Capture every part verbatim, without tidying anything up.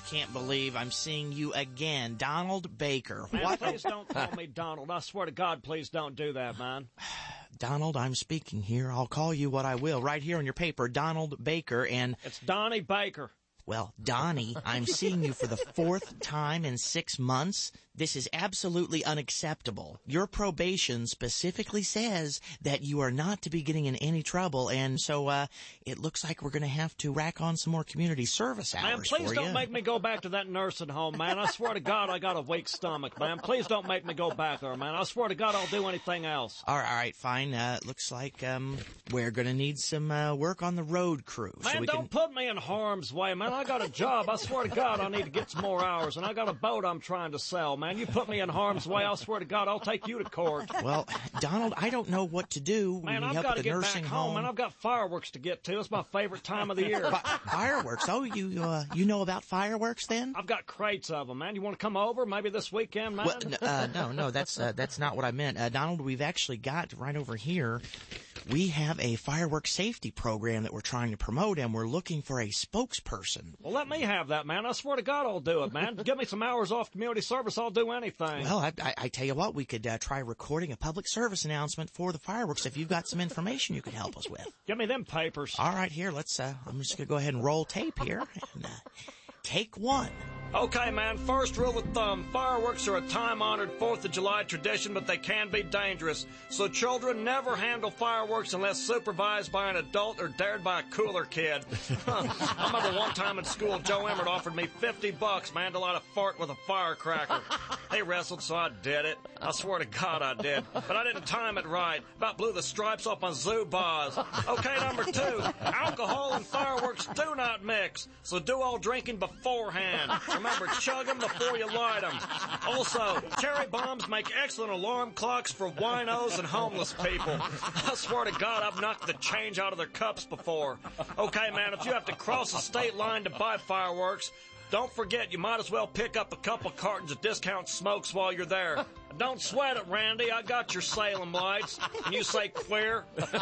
can't believe I'm seeing you again, Donald Baker. Man, What? please don't call me Donald. I swear to God, please don't do that, man. Donald, I'm speaking here. I'll call you what I will. Right here on your paper, Donald Baker, and... It's Donnie Baker. Well, Donnie, I'm seeing you for the fourth time in six months. This is absolutely unacceptable. Your probation specifically says that you are not to be getting in any trouble, and so uh it looks like we're going to have to rack on some more community service hours Man, please for don't you. make me go back to that nursing home, man. I swear to God, I got a weak stomach, man. Please don't make me go back there, man. I swear to God, I'll do anything else. All right, all right, fine. Uh, looks like um we're going to need some uh, work on the road crew. Man, so we don't can... put me in harm's way, man. I got a job. I swear to God, I need to get some more hours, and I got a boat I'm trying to sell, man. You put me in harm's way, I swear to God, I'll take you to court. Well, Donald, I don't know what to do. Man, We I've help got at to the get nursing back home, home. and I've got fireworks to get to. It's my favorite time of the year. Fi- fireworks. Oh, you uh, you know about fireworks then? I've got crates of them, man. You want to come over maybe this weekend, man? Well, n- uh, no, no, that's uh, that's not what I meant. Uh, Donald, we've actually got right over here, we have a fireworks safety program that we're trying to promote, and we're looking for a spokesperson. Well, let me have that, man. I swear to God, I'll do it, man. Give me some hours off community service, I'll do anything. Well, I, I, I tell you what, we could uh, try recording a public service announcement for the fireworks if you've got some information you could help us with. Give me them papers. All right, here, let's, uh, I'm just going to go ahead and roll tape here. And, uh, take one. Okay, man, first rule of thumb, fireworks are a time-honored fourth of July tradition, but they can be dangerous. So children never handle fireworks unless supervised by an adult or dared by a cooler kid. I remember one time in school, Joe Emmert offered me fifty bucks, man, to light a fart with a firecracker. He wrestled, so I did it. I swear to God I did. But I didn't time it right. About blew the stripes off my Zubaz. Okay, number two, alcohol and fireworks do not mix, so do all drinking beforehand. Remember, chug them before you light them. Also, cherry bombs make excellent alarm clocks for winos and homeless people. I swear to God, I've knocked the change out of their cups before. Okay, man, if you have to cross a state line to buy fireworks, don't forget you might as well pick up a couple cartons of discount smokes while you're there. Don't sweat it, Randy. I got your Salem lights. And you say queer?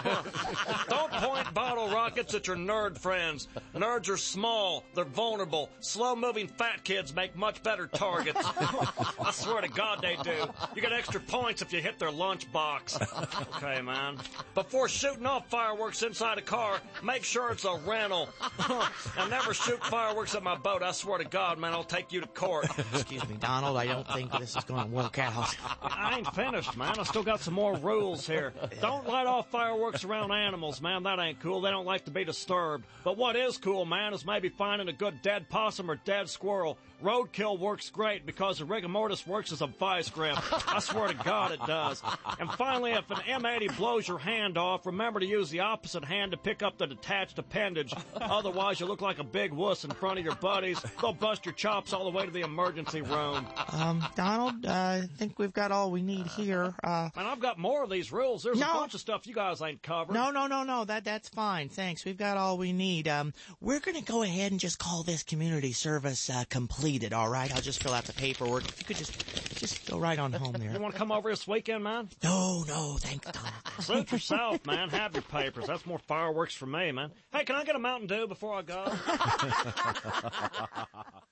Don't point bottle rockets at your nerd friends. Nerds are small. They're vulnerable. Slow-moving fat kids make much better targets. I swear to God they do. You get extra points if you hit their lunchbox. Okay, man. Before shooting off fireworks inside a car, make sure it's a rental. And never shoot fireworks at my boat. I swear to God, man, I'll take you to court. Excuse me, Donald, I don't think this is going to work out. I ain't finished, man. I still got some more rules here. Don't light off fireworks around animals, man. That ain't cool. They don't like to be disturbed. But what is cool, man, is maybe finding a good dead possum or dead squirrel. Roadkill works great because the rigor mortis works as a vice grip. I swear to God it does. And finally, if an M eighty blows your hand off, remember to use the opposite hand to pick up the detached appendage. Otherwise, you look like a big wuss in front of your buddies. They'll bust your chops all the way to the emergency room. Um, Donald, uh, I think we've got all we need here. Uh, And I've got more of these rules. There's No. a bunch of stuff you guys ain't covered. no, no, no, no, that, that's fine. Thanks. We've got all we need. Um, we're gonna go ahead and just call this community service, uh, completed, alright? I'll just fill out the paperwork. If you could just, just go right on home You there. want to come over this weekend, man? No, no, thanks, Donald. Suit yourself, man. Have your papers. That's more fireworks for me, man. Hey, can I get a Mountain Dew before I go?